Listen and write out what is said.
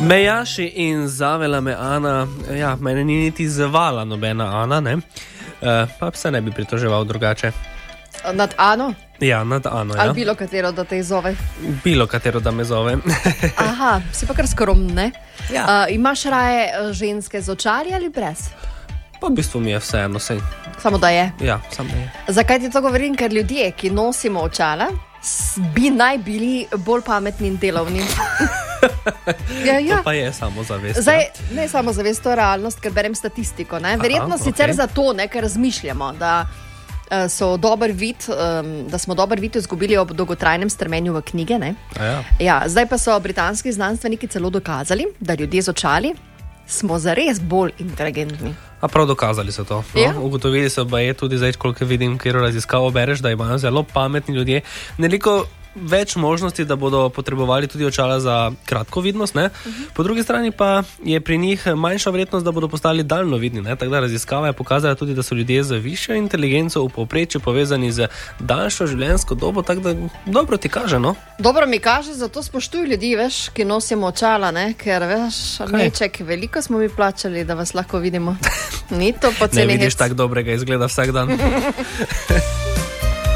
Mejaši in zavela me Ana, ja, mene ni niti zavala nobena Ana, ne? Pa se ne bi pritoževal drugače. Nad Ano? Ja, nad Ano, ja. Ali bilo katero, da te zove? Bilo katero, da me zove. Aha, si pa kar skromn, ne? Ja. Imaš raje ženske z očali ali brez? Pa v bistvu mi je vseeno, sej. Samo da je. Ja, samo da je. Zakaj ti to govorim? Ker ljudje, ki nosimo očala, bi naj bili bolj pametni in delovni. Ja. To pa je samozavest. Zdaj, ne samozavest, to je realnost, ker berem statistiko. Ne? Verjetno sicer zato, ne, ker razmišljamo, da so dober vid, da smo dober vid izgubili ob dolgotrajnem strmenju v knjige. Ne? Ja, zdaj pa so britanski znanstveniki celo dokazali, da ljudje z očali smo zares bolj inteligentni. A prav dokazali so to. No? Ja. Ugotovili so, da je tudi zdaj, koliko vidim, kjer raziskavo bereš, da imajo zelo pametni ljudje neliko več možnosti, da bodo potrebovali tudi očala za kratkovidnost, ne? Po drugi strani pa je pri njih manjša verjetnost, da bodo postali daljnovidni, ne? Tako da raziskava je pokazala tudi, da so ljudje z višjo inteligenco v povprečju povezani z daljšo življenjsko dobo, tako da dobro ti kaže, no? Dobro mi kaže, zato spoštuj ljudi, veš, ki nosimo očala, ne? Ker, veš, neček, veliko smo mi plačali, da vas lahko vidimo. Ni to poceni. Ne vidiš tako dobrega izgleda vsak dan.